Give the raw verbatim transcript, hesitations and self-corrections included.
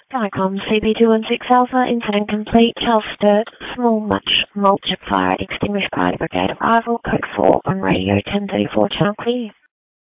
Viacom C B two one six Alpha, incident complete, Chelster, small much mulch fire extinguished by the brigade arrival, code four on radio ten thirty-four, channel clear.